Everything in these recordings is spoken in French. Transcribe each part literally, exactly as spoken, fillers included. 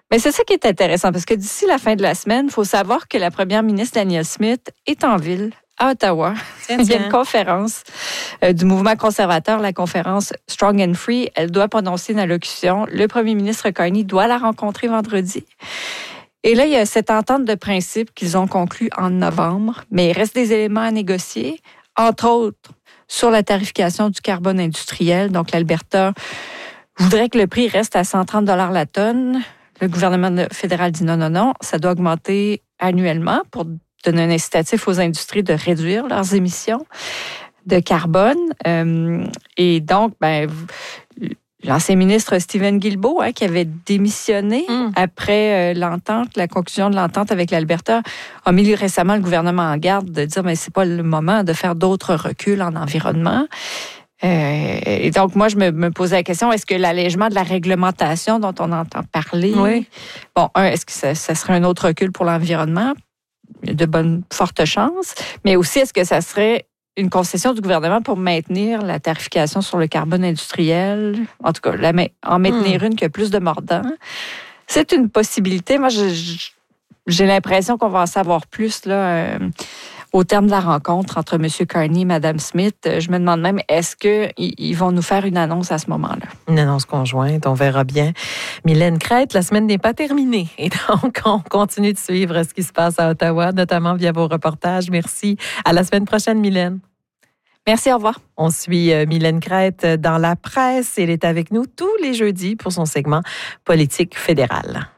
Mais c'est ça qui est intéressant, parce que d'ici la fin de la semaine, il faut savoir que la première ministre, Danielle Smith, est en ville, à Ottawa. Tiens, tiens. Il y a une conférence euh, du mouvement conservateur, la conférence Strong and Free. Elle doit prononcer une allocution. Le premier ministre Carney doit la rencontrer vendredi. Et là, il y a cette entente de principe qu'ils ont conclue en novembre, mais il reste des éléments à négocier, entre autres sur la tarification du carbone industriel. Donc, l'Alberta voudrait que le prix reste à cent trente dollars la tonne. Le gouvernement fédéral dit non, non, non, ça doit augmenter annuellement pour donner un incitatif aux industries de réduire leurs émissions de carbone. Euh, et donc, ben, l'ancien ministre Stephen Guilbeault, hein, qui avait démissionné mm. après euh, l'entente, la conclusion de l'entente avec l'Alberta, a mis récemment le gouvernement en garde de dire mais c'est pas le moment de faire d'autres reculs en environnement. Euh, et donc, moi, je me, me posais la question, est-ce que l'allègement de la réglementation dont on entend parler, oui. bon, un, est-ce que ça, ça serait un autre recul pour l'environnement? Il y a de bonnes, fortes chances. Mais aussi, est-ce que ça serait une concession du gouvernement pour maintenir la tarification sur le carbone industriel? En tout cas, la, en maintenir mmh. une qui a plus de mordant. C'est une possibilité. Moi, je, je, j'ai l'impression qu'on va en savoir plus, là, euh, au terme de la rencontre entre M. Carney et Mme Smith. Je me demande même, est-ce qu'ils vont nous faire une annonce à ce moment-là? Une annonce conjointe, on verra bien. Mylène Crête, la semaine n'est pas terminée. Et donc, on continue de suivre ce qui se passe à Ottawa, notamment via vos reportages. Merci. À la semaine prochaine, Mylène. Merci, au revoir. On suit Mylène Crête dans la presse. Elle est avec nous tous les jeudis pour son segment Politique fédérale.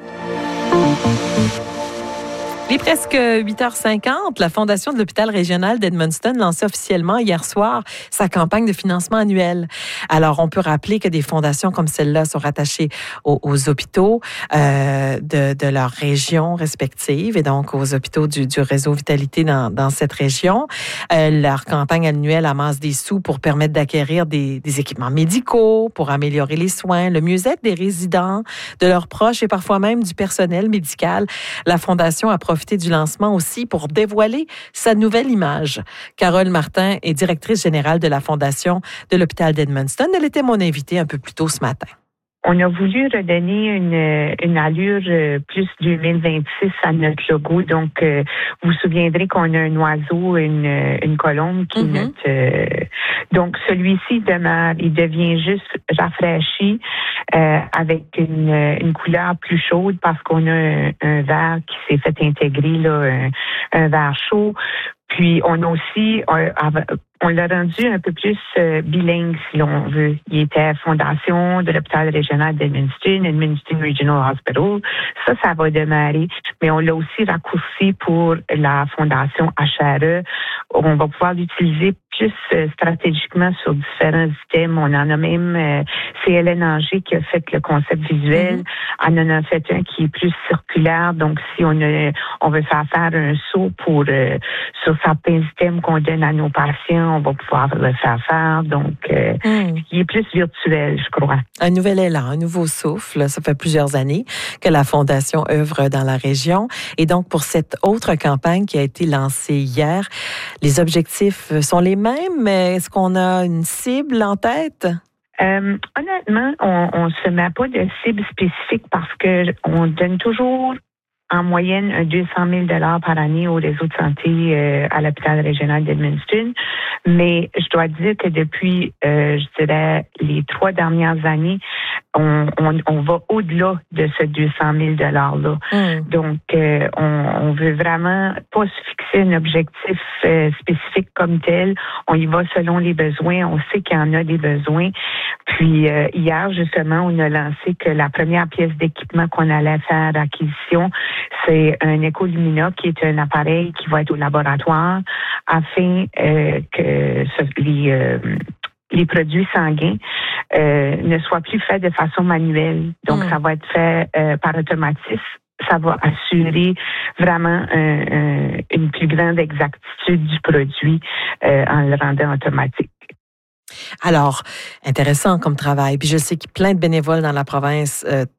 Il est presque huit heures cinquante. La Fondation de l'hôpital régional d'Edmundston lançait officiellement hier soir sa campagne de financement annuel. Alors, on peut rappeler que des fondations comme celle-là sont rattachées aux, aux hôpitaux euh, de, de leur région respective et donc aux hôpitaux du, du réseau Vitalité dans, dans cette région. Euh, leur campagne annuelle amasse des sous pour permettre d'acquérir des, des équipements médicaux, pour améliorer les soins, le mieux-être des résidents, de leurs proches et parfois même du personnel médical. La Fondation a profité du lancement aussi pour dévoiler sa nouvelle image. Carole Martin est directrice générale de la Fondation de l'hôpital d'Edmundston. Elle était mon invitée un peu plus tôt ce matin. On a voulu redonner une, une allure plus deux mille vingt-six à notre logo. Donc, euh, vous vous souviendrez qu'on a un oiseau, une, une colombe qui mm-hmm. est notre... Euh, donc, celui-ci demeure, il devient juste rafraîchi euh, avec une, une couleur plus chaude parce qu'on a un, un verre qui s'est fait intégrer, là, un, un verre chaud. Puis, on a aussi... On, on l'a rendu un peu plus euh, bilingue, si l'on veut. Il était fondation de l'hôpital régional d'Edmundston, Edmundston Regional Hospital. Ça, ça va démarrer. Mais on l'a aussi raccourci pour la fondation H R E. On va pouvoir l'utiliser plus euh, stratégiquement sur différents items. On en a même... Euh, c'est Hélène Anger qui a fait le concept visuel. Mm-hmm. On en a fait un qui est plus circulaire. Donc, si on a, on veut faire faire un saut pour euh, sur certains items qu'on donne à nos patients, on va pouvoir le faire faire. Donc, euh, mm. il est plus virtuel, je crois. Un nouvel élan, un nouveau souffle. Ça fait plusieurs années que la Fondation œuvre dans la région. Et donc, pour cette autre campagne qui a été lancée hier, les objectifs sont les mêmes. Est-ce qu'on a une cible en tête? Euh, honnêtement, on ne se met pas de cible spécifique parce que on donne toujours en moyenne deux cent mille dollars par année au réseau de santé euh, à l'hôpital régional d'Edmundston. Mais je dois dire que depuis, euh, je dirais, les trois dernières années, on, on, on va au-delà de ce deux cent mille dollars-là. Mm. Donc, euh, on, on veut vraiment pas se fixer un objectif euh, spécifique comme tel. On y va selon les besoins. On sait qu'il y en a des besoins. Puis, euh, hier, justement, on a lancé que la première pièce d'équipement qu'on allait faire acquisition, c'est un Écolumina qui est un appareil qui va être au laboratoire afin euh, que ce, les, euh, les produits sanguins euh, ne soient plus faits de façon manuelle. Donc, mmh. ça va être fait euh, par automatisme. Ça va assurer vraiment un, un, une plus grande exactitude du produit euh, en le rendant automatique. Alors, intéressant comme travail. Puis je sais qu'il y a plein de bénévoles dans la province euh,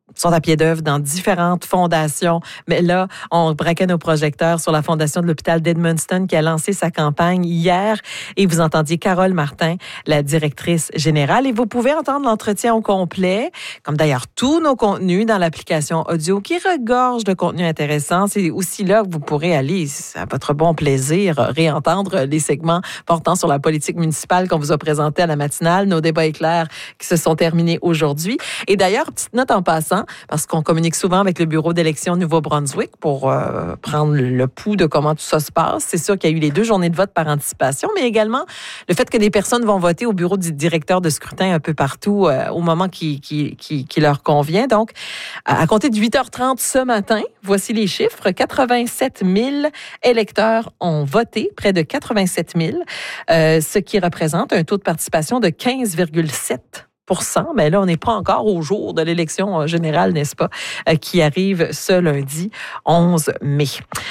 sont à pied d'œuvre dans différentes fondations. Mais là, on braquait nos projecteurs sur la fondation de l'hôpital d'Edmundston qui a lancé sa campagne hier. Et vous entendiez Carole Martin, la directrice générale. Et vous pouvez entendre l'entretien au complet, comme d'ailleurs tous nos contenus dans l'application audio qui regorge de contenu intéressant. C'est aussi là que vous pourrez aller, à votre bon plaisir, réentendre les segments portant sur la politique municipale qu'on vous a présenté à la matinale, nos débats éclairs qui se sont terminés aujourd'hui. Et d'ailleurs, petite note en passant, parce qu'on communique souvent avec le bureau d'élection Nouveau-Brunswick pour euh, prendre le pouls de comment tout ça se passe. C'est sûr qu'il y a eu les deux journées de vote par anticipation, mais également le fait que des personnes vont voter au bureau du directeur de scrutin un peu partout euh, au moment qui, qui, qui, qui leur convient. Donc, à, à compter de huit heures trente ce matin, voici les chiffres. quatre-vingt-sept mille électeurs ont voté, près de quatre-vingt-sept mille, euh, ce qui représente un taux de participation de quinze virgule sept. Mais là, on n'est pas encore au jour de l'élection générale, n'est-ce pas, euh, qui arrive ce lundi onze mai.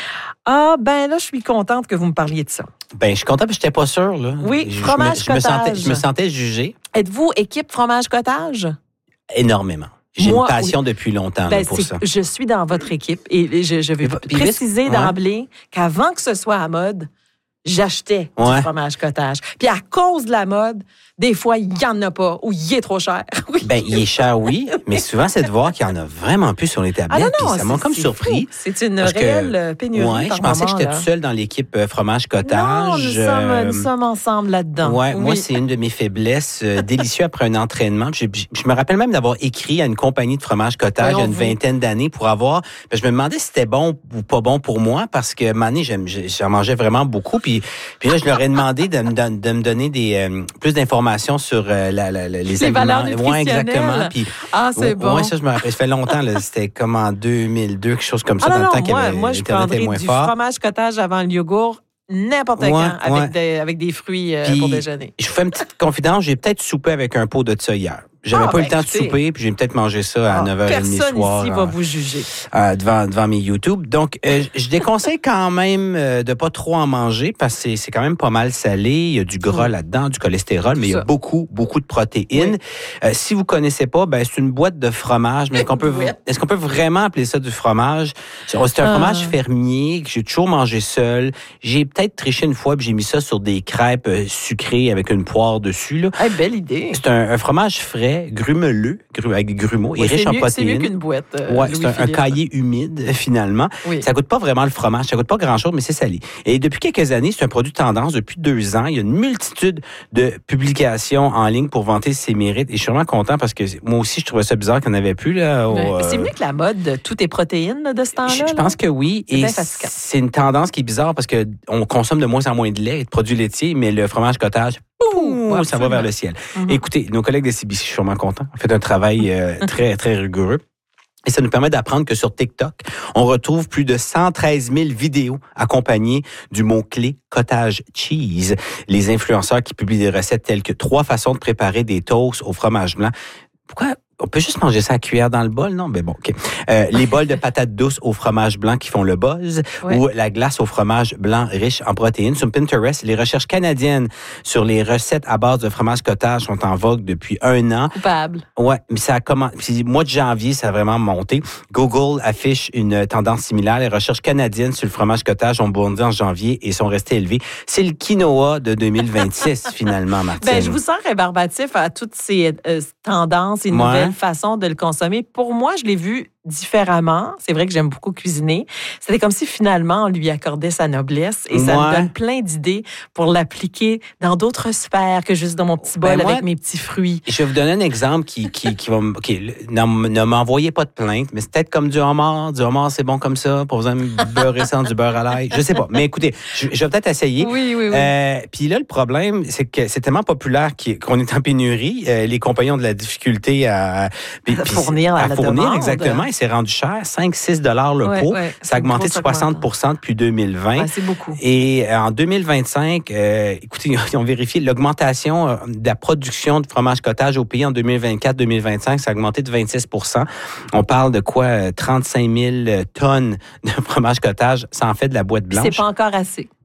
Ah, ben là, je suis contente que vous me parliez de ça. Ben, je suis contente, mais je n'étais pas sûre, là. Oui, je, fromage je me, je cottage. me sentais, je me sentais jugée. Êtes-vous équipe fromage cottage? Énormément. J'ai Moi, une passion oui. depuis longtemps ben, là, pour ça. Je suis dans votre équipe et je, je vais Puis, préciser ouais. d'emblée qu'avant que ce soit à mode, j'achetais Ouais. du fromage cottage. Puis à cause de la mode, des fois, il n'y en a pas ou il est trop cher. Oui. Ben, il est cher, oui, mais souvent, c'est de voir qu'il n'y en a vraiment plus sur les tablettes. Ah non, non, puis ça m'a c'est- comme c'est surpris. fou. C'est une Parce que- réelle pénurie. Ouais, par je pensais moment, que j'étais là. tout seul dans l'équipe euh, fromage cottage. Non, nous, sommes, Euh, nous sommes ensemble là-dedans. Ouais, Oui. moi, c'est une de mes faiblesses. euh, délicieux après un entraînement. Puis Je, je me rappelle même d'avoir écrit à une compagnie de fromage cottage il y a une Voyons-vous. vingtaine d'années pour avoir. Ben, je me demandais si c'était bon ou pas bon pour moi parce que, à un moment donné, j'aime- j'en mangeais vraiment beaucoup. Puis, puis là, je leur ai demandé de, me don- de me donner des euh, plus d'informations sur euh, la, la, la- les, Les aliments. valeurs Ouais, nutritionnelles. exactement. Puis, Ah, c'est ouais, bon. ouais, ça, je me rappelle. Ça fait longtemps. là, C'était comme en deux mille deux, quelque chose comme ça, Ah dans non, le temps non, qu'il y moi, avait moi je Internet est prendrais moins du fort. fromage cottage avant le yogourt n'importe Ouais, quand ouais. avec, des, avec des fruits euh, Puis, pour déjeuner. Je vous fais une petite confidence. J'ai peut-être soupé avec un pot de ça hier. J'avais Ah, pas eu ben, le temps écoutez. de souper, puis j'ai peut-être mangé ça à Ah, neuf heures trente le personne soir. ici euh, va vous juger. euh, devant, devant mes YouTube. Donc, euh, je déconseille quand même euh, de pas trop en manger parce que c'est, c'est quand même pas mal salé. Il y a du gras Mm. là-dedans, du cholestérol, mais il y a Ça. beaucoup, beaucoup de protéines. Euh, si vous connaissez pas, ben, c'est une boîte de fromage. Mais est-ce qu'on peut, Boîte. est-ce qu'on peut vraiment appeler ça du fromage? C'est c'est un Ah. fromage fermier que j'ai toujours mangé seul. J'ai peut-être triché une fois puis j'ai mis ça sur des crêpes euh, sucrées avec une poire dessus, là. Hey, belle idée. C'est un, un fromage frais, grumeleux, gru- avec des grumeaux, et Ouais, riche c'est en mieux, c'est mieux protéines. qu'une boîte. euh, Ouais, c'est un, un Louis-Philippe. cahier humide, finalement. Oui. Ça coûte pas vraiment le fromage, ça coûte pas grand-chose, mais c'est salé. Et depuis quelques années, c'est un produit tendance. Depuis deux ans, il y a une multitude de publications en ligne pour vanter ses mérites. Et je suis vraiment content parce que moi aussi, je trouvais ça bizarre qu'il n'y en avait plus. Là, au, Ouais. Mais C'est euh, mieux que la mode de tout est protéines là, de ce temps-là. je, je là. pense que oui. C'est Et bien fatigant. c'est une tendance qui est bizarre parce que on consomme de moins en moins de lait et de produits laitiers, mais le fromage cottage, boum, Ouais, ça va absolument. vers le ciel. Mhm. Écoutez, nos collègues de C B C, je suis sûrement content. On fait un travail euh, très, très rigoureux. Et ça nous permet d'apprendre que sur TikTok, on retrouve plus de cent treize mille vidéos accompagnées du mot-clé cottage cheese. Les influenceurs qui publient des recettes telles que trois façons de préparer des toasts au fromage blanc. Pourquoi on peut juste manger ça à cuillère dans le bol? Non, mais bon, OK. Euh, les bols de patates douces au fromage blanc qui font le buzz Ouais. ou la glace au fromage blanc riche en protéines. Sur Pinterest, les recherches canadiennes sur les recettes à base de fromage cottage sont en vogue depuis un an. Coupable. Ouais, mais ça a commencé. Puis, mois de janvier, ça a vraiment monté. Google affiche une tendance similaire. Les recherches canadiennes sur le fromage cottage ont bondi en janvier et sont restées élevées. C'est le quinoa de deux mille vingt-six, finalement, Martine. Ben, je vous sens rébarbatif à toutes ces euh, tendances et Ouais. nouvelles façons de le consommer. Pour moi, je l'ai vu différemment. C'est vrai que j'aime beaucoup cuisiner. C'était comme si finalement on lui accordait sa noblesse et ça Ouais. me donne plein d'idées pour l'appliquer dans d'autres sphères que juste dans mon petit bol Ben, moi, avec mes petits fruits. Je vais vous donner un exemple qui, qui, qui va me... OK, non, ne m'envoyez pas de plainte, mais c'est peut-être comme du homard. Du homard, c'est bon comme ça. Pour vous me beurrer sans du beurre à l'ail. Je sais pas. Mais écoutez, je, je vais peut-être essayer. Oui, oui, oui. Euh, Puis là, le problème, c'est que c'est tellement populaire qu'il- qu'on est en pénurie. Euh, les compagnies ont de la difficulté à, puis- À puis- fournir à la fournir, demande. exactement. Et c'est rendu cher, cinq à six dollars le Ouais, pot. ouais. Ça a C'est une augmenté de grosse soixante pour cent depuis deux mille vingt. Ouais, c'est beaucoup. Et euh, en deux mille vingt-cinq, euh, écoutez, ils ont vérifié l'augmentation euh, de la production de fromage cottage au pays en deux mille vingt-quatre deux mille vingt-cinq, ça a augmenté de vingt-six pour cent. On parle de quoi? trente-cinq mille tonnes de fromage cottage. Ça en fait de la boîte Puis blanche. c'est pas encore assez.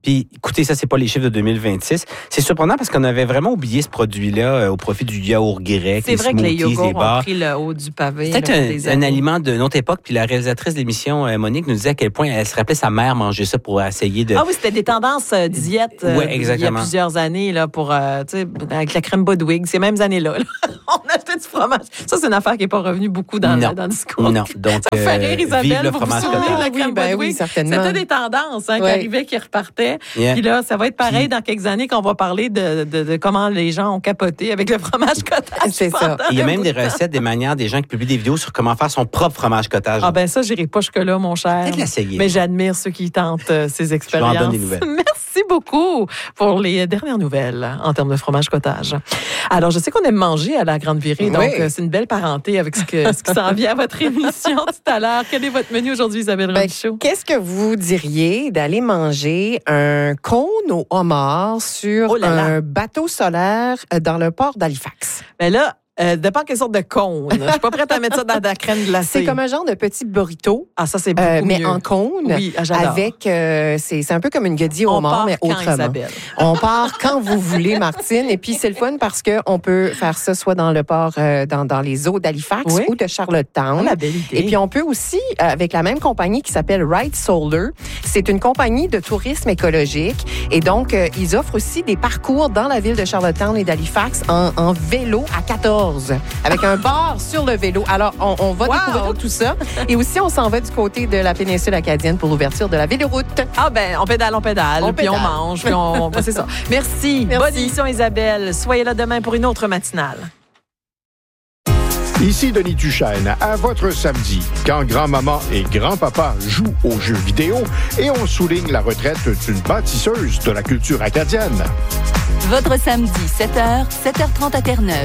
Puis, écoutez, ça, c'est pas les chiffres de deux mille vingt-six. C'est surprenant parce qu'on avait vraiment oublié ce produit-là euh, au profit du yaourt grec, C'est les vrai smoothies, que les yogourts les bars. ont pris le haut du pavé. C'est peut-être un, un aliment de notre époque. Puis la réalisatrice de l'émission, euh, Monique, nous disait à quel point elle se rappelait sa mère manger ça pour essayer de... Ah oui, c'était des tendances euh, diète euh, ouais, il y a exactement. plusieurs années là, pour, euh, tu sais, avec la crème Bodwig, ces mêmes années-là. Là. On achetait du fromage. Ça, c'est une affaire qui n'est pas revenue beaucoup dans, non. le, dans le discours. Non, donc, ça fait rire, Isabelle, vive le vous fromage vous souvenez de la cottage. crème Oui, ben Bodwig? oui, certainement. C'était des tendances hein, qui Ouais. arrivaient, qui repartaient. Yeah. Puis là, ça va être pareil dans quelques années qu'on va parler de, de, de comment les gens ont capoté avec le fromage cottage. C'est ça. Il y a même des recettes, des manières, des gens qui publient des vidéos sur comment faire son propre fromage cottage. Ah ben ça, j'irai pas jusque-là, mon cher. Peut-être l'essayer. Mais j'admire ceux qui tentent euh, ces expériences. Je vais en donner des nouvelles. Merci beaucoup pour les dernières nouvelles en termes de fromage cottage. Alors, je sais qu'on aime manger à la Grande Virée, donc Oui. euh, c'est une belle parenté avec ce, que, ce qui s'en vient à votre émission tout à l'heure. Quel est votre menu aujourd'hui, Isabelle Ben, Robichaud? qu'est-ce que vous diriez d'aller manger un cône au homard sur Oh là là. un bateau solaire euh, dans le port d'Halifax? Mais là, euh, dépend quelle sorte de cône. Je suis pas prête à mettre ça dans de la crème glacée. C'est comme un genre de petit burrito, Ah, ça, c'est beaucoup euh, mais mieux. en cône, Oui, ah, j'adore. avec, euh, c'est c'est un peu comme une guedille au On homard, part mais quand, autrement. Isabelle? On part quand vous voulez, Martine. Et puis, c'est le fun parce qu'on peut faire ça soit dans le port, euh, dans, dans les eaux d'Halifax Oui. ou de Charlottetown. Ah, la belle idée. Et puis, on peut aussi, euh, avec la même compagnie qui s'appelle Ride Solar, c'est une compagnie de tourisme écologique. Et donc, euh, ils offrent aussi des parcours dans la ville de Charlottetown et d'Halifax en, en vélo à quatorze, avec un bar sur le vélo. Alors, on, on va Wow! découvrir tout ça. Et aussi, on s'en va du côté de la péninsule acadienne pour l'ouverture de la véloroute. Ah ben, on pédale, on pédale, On puis on pédale. mange, puis on... ben, c'est ça. Merci. Merci. Bonne émission, Isabelle. Soyez là demain pour une autre matinale. Ici Denis Duchesne, à votre samedi, quand grand-maman et grand-papa jouent aux jeux vidéo et on souligne la retraite d'une bâtisseuse de la culture acadienne. Votre samedi, sept heures, sept heures trente à Terre-Neuve.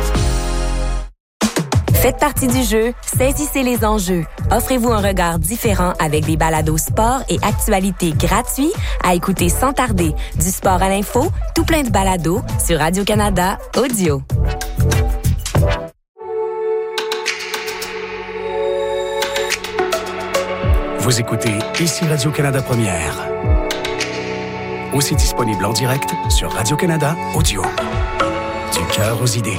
Faites partie du jeu, saisissez les enjeux. Offrez-vous un regard différent avec des balados sport et actualités gratuits à écouter sans tarder. Du sport à l'info, tout plein de balados sur Radio-Canada Audio. Vous écoutez ici Radio-Canada Première. Aussi disponible en direct sur Radio-Canada Audio. Du cœur aux idées.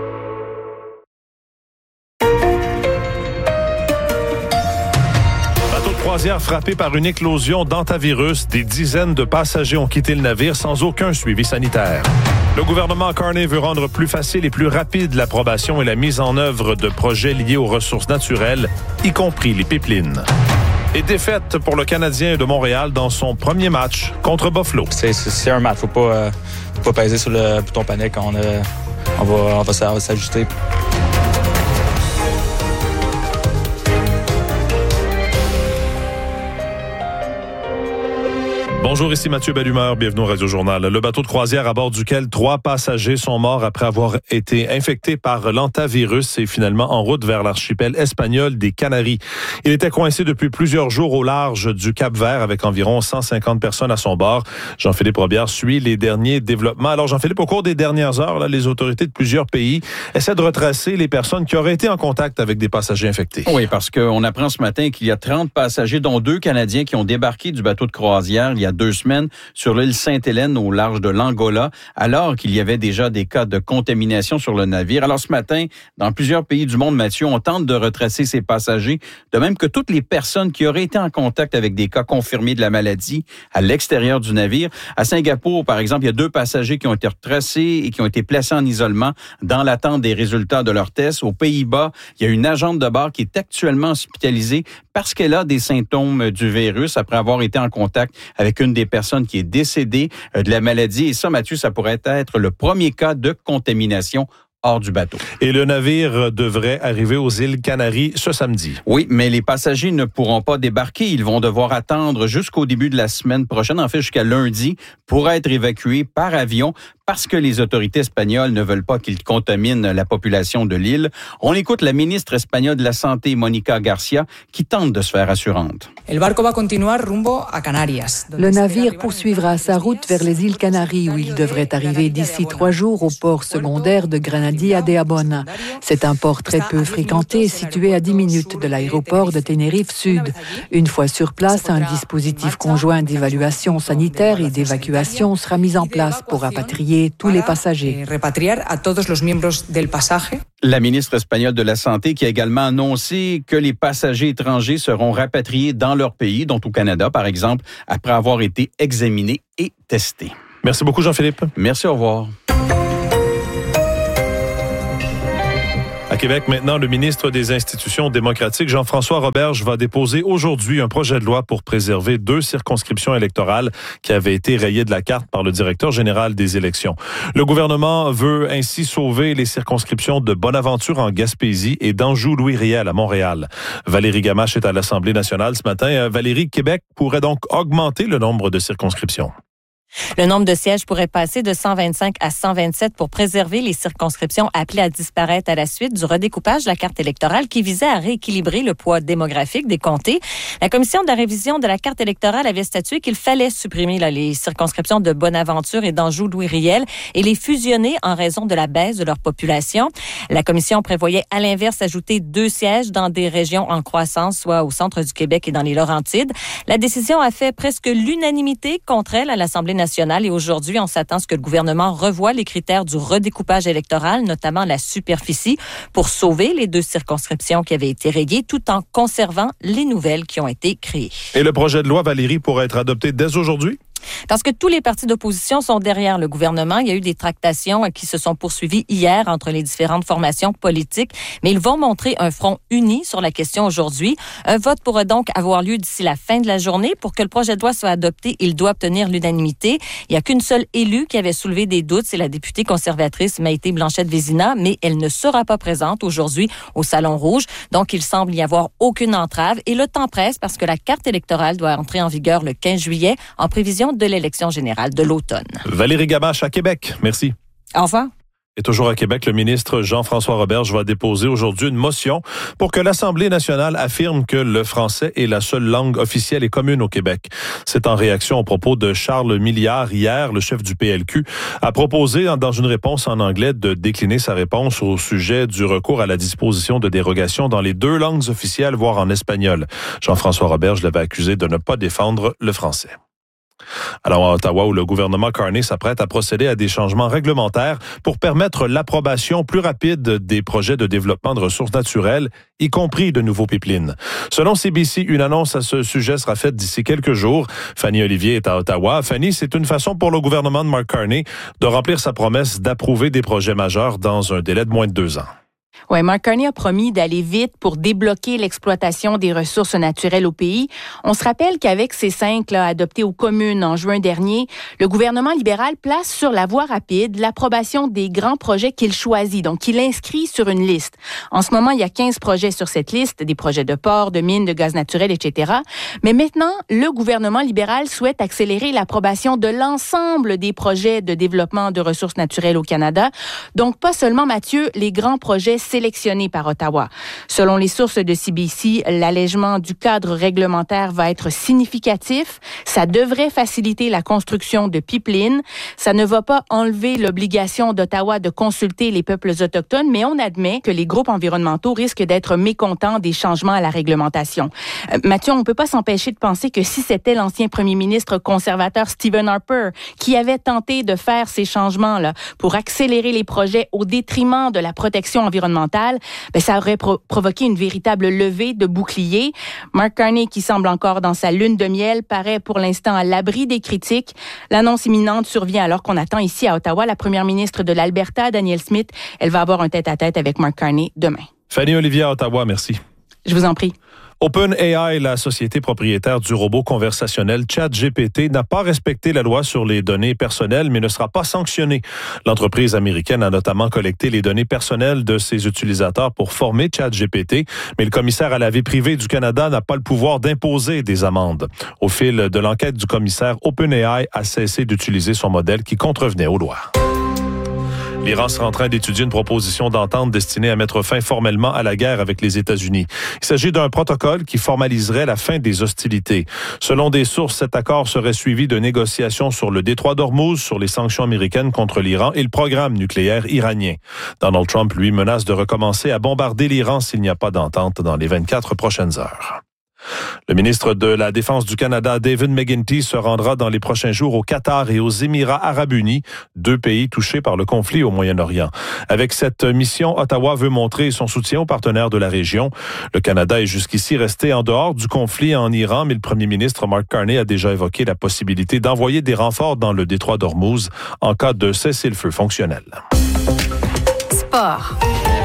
Bateau de croisière frappé par une éclosion d'hantavirus. Des dizaines de passagers ont quitté le navire sans aucun suivi sanitaire. Le gouvernement Carney veut rendre plus facile et plus rapide l'approbation et la mise en œuvre de projets liés aux ressources naturelles, y compris les pipelines. Et défaite pour le Canadien de Montréal dans son premier match contre Buffalo. C'est, c'est, c'est un match, faut pas, euh, faut pas peser sur le bouton panique. On, euh, on va, on va s'ajuster. Bonjour, ici Mathieu Bellumeur, bienvenue au Radio-Journal. Le bateau de croisière à bord duquel trois passagers sont morts après avoir été infectés par l'hantavirus est finalement en route vers l'archipel espagnol des Canaries. Il était coincé depuis plusieurs jours au large du Cap-Vert avec environ cent cinquante personnes à son bord. Jean-Philippe Robillard suit les derniers développements. Alors Jean-Philippe, au cours des dernières heures, là, les autorités de plusieurs pays essaient de retracer les personnes qui auraient été en contact avec des passagers infectés. Oui, parce qu'on apprend ce matin qu'il y a trente passagers, dont deux Canadiens, qui ont débarqué du bateau de croisière il y a deux semaines sur l'île Sainte-Hélène au large de l'Angola, alors qu'il y avait déjà des cas de contamination sur le navire. Alors ce matin, dans plusieurs pays du monde, Mathieu, on tente de retracer ces passagers, de même que toutes les personnes qui auraient été en contact avec des cas confirmés de la maladie à l'extérieur du navire. À Singapour, par exemple, il y a deux passagers qui ont été retracés et qui ont été placés en isolement dans l'attente des résultats de leurs tests. Aux Pays-Bas, il y a une agente de bar qui est actuellement hospitalisée parce qu'elle a des symptômes du virus après avoir été en contact avec une des personnes qui est décédée de la maladie. Et ça, Mathieu, ça pourrait être le premier cas de contamination hors du bateau. Et le navire devrait arriver aux îles Canaries ce samedi. Oui, mais les passagers ne pourront pas débarquer. Ils vont devoir attendre jusqu'au début de la semaine prochaine, en fait jusqu'à lundi, pour être évacués par avion parce que les autorités espagnoles ne veulent pas qu'ils contaminent la population de l'île. On écoute la ministre espagnole de la Santé, Mónica García, qui tente de se faire assurante. Le navire poursuivra sa route vers les îles Canaries où il devrait arriver d'ici trois jours au port secondaire de Grenada. Dia de Abona. C'est un port très peu fréquenté, situé à dix minutes de l'aéroport de Tenerife Sud. Une fois sur place, un dispositif conjoint d'évaluation sanitaire et d'évacuation sera mis en place pour rapatrier tous les passagers. La ministre espagnole de la Santé qui a également annoncé que les passagers étrangers seront rapatriés dans leur pays, dont au Canada, par exemple, après avoir été examinés et testés. Merci beaucoup, Jean-Philippe. Merci, au revoir. À Québec, maintenant, le ministre des Institutions démocratiques, Jean-François Roberge, va déposer aujourd'hui un projet de loi pour préserver deux circonscriptions électorales qui avaient été rayées de la carte par le directeur général des élections. Le gouvernement veut ainsi sauver les circonscriptions de Bonaventure en Gaspésie et d'Anjou-Louis-Riel à Montréal. Valérie Gamache est à l'Assemblée nationale ce matin. Valérie, Québec pourrait donc augmenter le nombre de circonscriptions. Le nombre de sièges pourrait passer de cent vingt-cinq à cent vingt-sept pour préserver les circonscriptions appelées à disparaître à la suite du redécoupage de la carte électorale qui visait à rééquilibrer le poids démographique des comtés. La commission de la révision de la carte électorale avait statué qu'il fallait supprimer là, les circonscriptions de Bonaventure et d'Anjou-Louis-Riel et les fusionner en raison de la baisse de leur population. La commission prévoyait à l'inverse ajouter deux sièges dans des régions en croissance, soit au centre du Québec et dans les Laurentides. La décision a fait presque l'unanimité contre elle à l'Assemblée nationale et aujourd'hui, on s'attend à ce que le gouvernement revoie les critères du redécoupage électoral, notamment la superficie, pour sauver les deux circonscriptions qui avaient été rayées tout en conservant les nouvelles qui ont été créées. Et le projet de loi, Valérie, pourrait être adopté dès aujourd'hui? Parce que tous les partis d'opposition sont derrière le gouvernement. Il y a eu des tractations qui se sont poursuivies hier entre les différentes formations politiques, mais ils vont montrer un front uni sur la question aujourd'hui. Un vote pourra donc avoir lieu d'ici la fin de la journée. Pour que le projet de loi soit adopté, il doit obtenir l'unanimité. Il n'y a qu'une seule élue qui avait soulevé des doutes, c'est la députée conservatrice Maïté Blanchette-Vézina, mais elle ne sera pas présente aujourd'hui au Salon Rouge. Donc, il semble y avoir aucune entrave et le temps presse parce que la carte électorale doit entrer en vigueur le quinze juillet en prévision de l'élection générale de l'automne. Valérie Gamache à Québec. Merci. Au revoir. Et toujours à Québec, le ministre Jean-François Roberge va déposer aujourd'hui une motion pour que l'Assemblée nationale affirme que le français est la seule langue officielle et commune au Québec. C'est en réaction aux propos de Charles Milliard hier, le chef du P L Q, a proposé dans une réponse en anglais de décliner sa réponse au sujet du recours à la disposition de dérogation dans les deux langues officielles, voire en espagnol. Jean-François Roberge l'avait accusé de ne pas défendre le français. Alors, à Ottawa, où le gouvernement Carney s'apprête à procéder à des changements réglementaires pour permettre l'approbation plus rapide des projets de développement de ressources naturelles, y compris de nouveaux pipelines. Selon C B C, une annonce à ce sujet sera faite d'ici quelques jours. Fanny Olivier est à Ottawa. Fanny, c'est une façon pour le gouvernement de Mark Carney de remplir sa promesse d'approuver des projets majeurs dans un délai de moins de deux ans. Oui, Mark Carney a promis d'aller vite pour débloquer l'exploitation des ressources naturelles au pays. On se rappelle qu'avec ces cinq là, adoptés aux communes en juin dernier, le gouvernement libéral place sur la voie rapide l'approbation des grands projets qu'il choisit, donc qu'il inscrit sur une liste. En ce moment, il y a quinze projets sur cette liste, des projets de ports, de mines, de gaz naturel, et cetera. Mais maintenant, le gouvernement libéral souhaite accélérer l'approbation de l'ensemble des projets de développement de ressources naturelles au Canada. Donc, pas seulement, Mathieu, les grands projets sélectionnés par Ottawa. Selon les sources de C B C, l'allègement du cadre réglementaire va être significatif. Ça devrait faciliter la construction de pipelines. Ça ne va pas enlever l'obligation d'Ottawa de consulter les peuples autochtones, mais on admet que les groupes environnementaux risquent d'être mécontents des changements à la réglementation. Euh, Mathieu, on ne peut pas s'empêcher de penser que si c'était l'ancien premier ministre conservateur Stephen Harper qui avait tenté de faire ces changements-là pour accélérer les projets au détriment de la protection environnementale, ben ça aurait pro- provoqué une véritable levée de boucliers. Mark Carney, qui semble encore dans sa lune de miel, paraît pour l'instant à l'abri des critiques. L'annonce imminente survient alors qu'on attend ici à Ottawa la première ministre de l'Alberta, Danielle Smith. Elle va avoir un tête-à-tête avec Mark Carney demain. Fanny Olivier à Ottawa, merci. Je vous en prie. OpenAI, la société propriétaire du robot conversationnel ChatGPT, n'a pas respecté la loi sur les données personnelles, mais ne sera pas sanctionnée. L'entreprise américaine a notamment collecté les données personnelles de ses utilisateurs pour former ChatGPT, mais le commissaire à la vie privée du Canada n'a pas le pouvoir d'imposer des amendes. Au fil de l'enquête du commissaire, OpenAI a cessé d'utiliser son modèle qui contrevenait aux lois. L'Iran sera en train d'étudier une proposition d'entente destinée à mettre fin formellement à la guerre avec les États-Unis. Il s'agit d'un protocole qui formaliserait la fin des hostilités. Selon des sources, cet accord serait suivi de négociations sur le détroit d'Ormuz, sur les sanctions américaines contre l'Iran et le programme nucléaire iranien. Donald Trump, lui, menace de recommencer à bombarder l'Iran s'il n'y a pas d'entente dans les vingt-quatre prochaines heures. Le ministre de la Défense du Canada, David McGuinty, se rendra dans les prochains jours au Qatar et aux Émirats arabes unis, deux pays touchés par le conflit au Moyen-Orient. Avec cette mission, Ottawa veut montrer son soutien aux partenaires de la région. Le Canada est jusqu'ici resté en dehors du conflit en Iran, mais le premier ministre Mark Carney a déjà évoqué la possibilité d'envoyer des renforts dans le détroit d'Ormuz en cas de cessez-le-feu fonctionnel. Sport.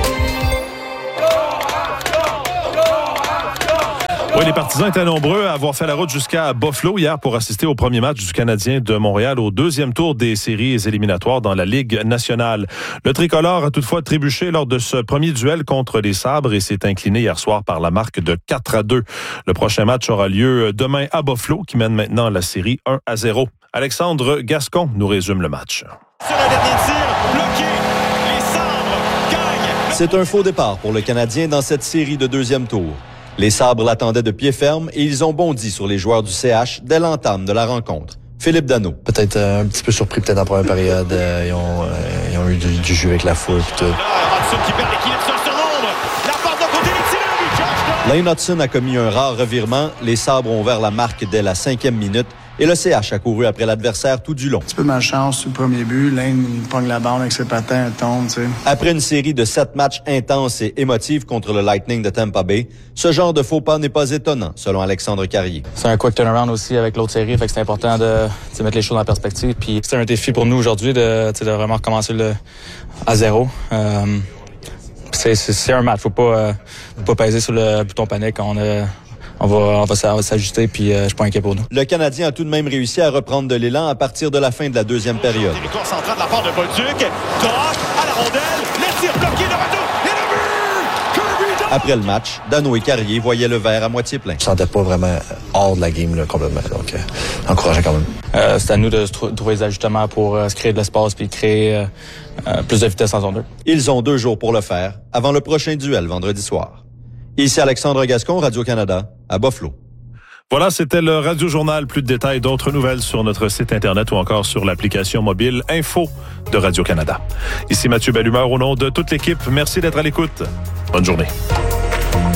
Oui, les partisans étaient nombreux à avoir fait la route jusqu'à Buffalo hier pour assister au premier match du Canadien de Montréal au deuxième tour des séries éliminatoires dans la Ligue nationale. Le tricolore a toutefois trébuché lors de ce premier duel contre les Sabres et s'est incliné hier soir par la marque de quatre à deux. Le prochain match aura lieu demain à Buffalo, qui mène maintenant la série un à zéro. Alexandre Gascon nous résume le match. Sur un dernier tir, bloqué, les Sabres gagnent. C'est un faux départ pour le Canadien dans cette série de deuxième tour. Les Sabres l'attendaient de pied ferme et ils ont bondi sur les joueurs du C H dès l'entame de la rencontre. Philippe Danault. Peut-être euh, un petit peu surpris peut-être en première période. Euh, ils, ont, euh, ils ont eu du, du jeu avec la foule et tout. Qui perd l'équilibre sur son ombre. La passe de côté des tireurs. Lane Hudson a commis un rare revirement. Les Sabres ont ouvert la marque dès la cinquième minute. Et le C H a couru après l'adversaire tout du long. Un petit peu de malchance sur le premier but. Lane il pogne la bande avec ses patins, elle tombe, tu sais. Après une série de sept matchs intenses et émotifs contre le Lightning de Tampa Bay, ce genre de faux pas n'est pas étonnant, selon Alexandre Carrier. C'est un quick turnaround aussi avec l'autre série, fait que c'est important de, de mettre les choses en perspective. Puis c'est un défi pour nous aujourd'hui de, de vraiment recommencer le, à zéro. Euh, c'est, c'est, c'est un match, faut pas, euh, faut pas peser sur le bouton panique quand on a... On va, on va s'ajuster, puis euh, je suis pas inquiet pour nous. Le Canadien a tout de même réussi à reprendre de l'élan à partir de la fin de la deuxième période. Territoire central de la part de Bolduc. Doc à la rondelle. Le tir bloqué de retour. Et le but! Kirby Doc! Après le match, Danault et Carrier voyaient le verre à moitié plein. Je ne sentais pas vraiment hors de la game là, complètement. Donc, euh, encourageant quand même. Euh, c'est à nous de tr- trouver des ajustements pour euh, se créer de l'espace puis créer euh, euh, plus de vitesse en zone deux. Ils ont deux jours pour le faire, avant le prochain duel vendredi soir. Ici Alexandre Gascon, Radio-Canada, à Buffalo. Voilà, c'était le Radio Journal. Plus de détails, d'autres nouvelles sur notre site Internet ou encore sur l'application mobile Info de Radio-Canada. Ici Mathieu Bellumeur au nom de toute l'équipe. Merci d'être à l'écoute. Bonne journée.